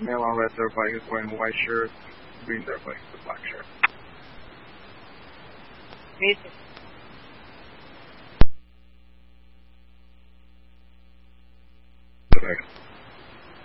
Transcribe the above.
Male on red dirt bike is wearing a white shirt. Green dirt bike is a black shirt. Music. Correct.